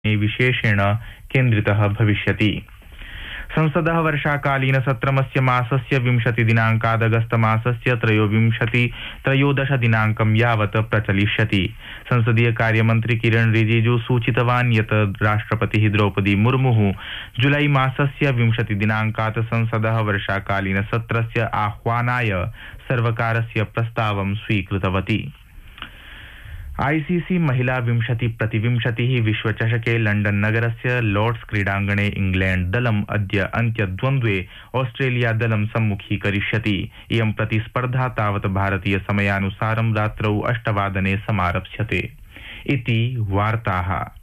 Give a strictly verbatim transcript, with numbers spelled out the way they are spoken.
विशेषेण केन्द्रितः भविष्यति। संसदः वर्षाकालीन सत्रमस्य मासस्य विंशति दिनाङ्कात् अगस्त मासस्य त्रयोविंशति त्रयोदश दिनाङ्कं यावत् प्रचलिष्यति। संसदीय कार्यमन्त्री किरण रिजिजू सूचितवान् यत् राष्ट्रपतिः द्रौपदी मुर्मुः जुलाई मासस्य विंशति दिनाङ्कात् संसदः वर्षाकालीन सत्रस्य आह्वानाय सर्वकारस्य प्रस्तावं स्वीकृतवती। आईसीसी महिला विंशति प्रतिविंशतिः विश्वचषके लण्डन नगरस्य लॉर्ड्स क्रीडाङ्गणे इंग्लैंड दलम् अद्य अन्त्यद्वन्द्वे ऑस्ट्रेलिया दलं सम्मुखीकरिष्यति। इयं प्रतिस्पर्धा तावत् भारतीय समयानुसारं रात्रौ अष्टवादने समारप्स्यते। इति वार्ताः।